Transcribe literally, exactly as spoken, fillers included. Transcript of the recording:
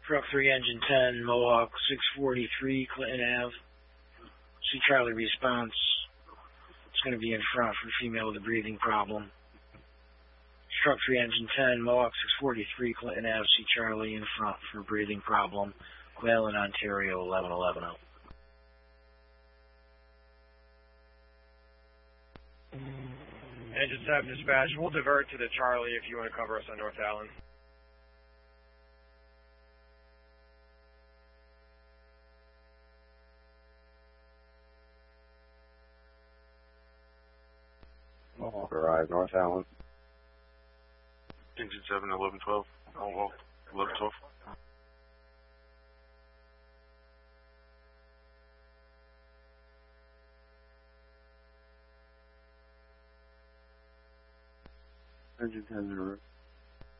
Truck three, engine ten, Mohawk six forty-three, Clinton Avenue. See Charlie response. It's going to be in front for female with a breathing problem. Truck three, engine ten, Mohawk six forty-three, Clinton Avenue. See Charlie in front for breathing problem. Whalen, Ontario, eleven eleven oh. Engine seven dispatch, we'll divert to the Charlie if you want to cover us on North Allen. Mohawk arrive, North Allen. Engine seven, eleven twelve. Mohawk, eleven twelve. Engine ten,